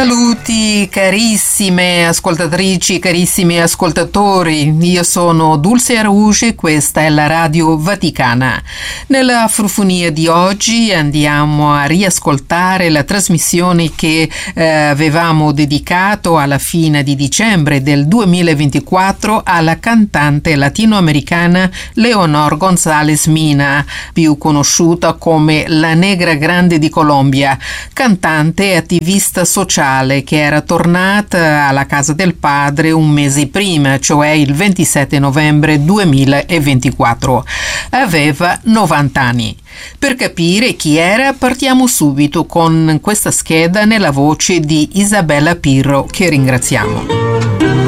Saluti carissime ascoltatrici, carissimi ascoltatori, io sono Dulce Arugi, questa è la Radio Vaticana. Nella frufonia di oggi andiamo a riascoltare la trasmissione che avevamo dedicato alla fine di dicembre del 2024 alla cantante latinoamericana Leonor González Mina, più conosciuta come la Negra Grande di Colombia, cantante e attivista sociale che era tornata alla casa del padre un mese prima, cioè il 27 novembre 2024. Aveva 90 anni. Per capire chi era, partiamo subito con questa scheda nella voce di Isabella Pirro, che ringraziamo.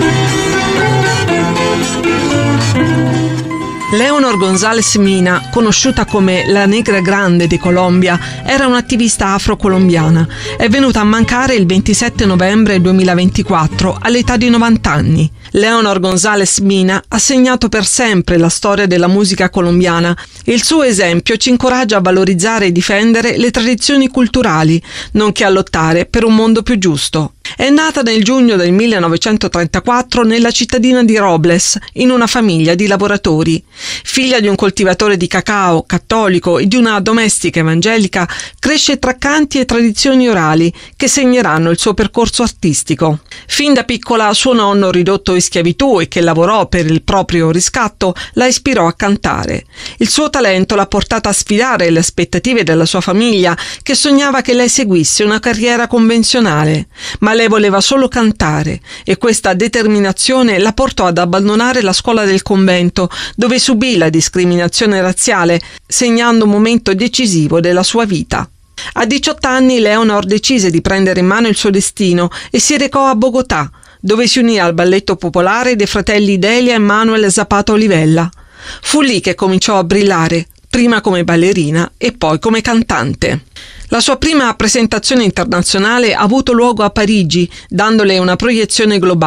Leonor González Mina, conosciuta come la Negra Grande di Colombia, era un'attivista afro-colombiana. È venuta a mancare il 27 novembre 2024 all'età di 90 anni. Leonor González Mina ha segnato per sempre la storia della musica colombiana. Il suo esempio ci incoraggia a valorizzare e difendere le tradizioni culturali, nonché a lottare per un mondo più giusto. È nata nel giugno del 1934 nella cittadina di Robles, in una famiglia di lavoratori. Figlia di un coltivatore di cacao cattolico e di una domestica evangelica, cresce tra canti e tradizioni orali che segneranno il suo percorso artistico. Fin da piccola suo nonno, ridotto in schiavitù e che lavorò per il proprio riscatto, la ispirò a cantare. Il suo talento l'ha portata a sfidare le aspettative della sua famiglia, che sognava che lei seguisse una carriera convenzionale. Ma lei voleva solo cantare e questa determinazione la portò ad abbandonare la scuola del convento, dove subì la discriminazione razziale, segnando un momento decisivo della sua vita. A 18 anni Leonor decise di prendere in mano il suo destino e si recò a Bogotà, dove si unì al balletto popolare dei fratelli Delia e Manuel Zapata Olivella. Fu lì che cominciò a brillare, prima come ballerina e poi come cantante. La sua prima presentazione internazionale ha avuto luogo a Parigi, dandole una proiezione globale.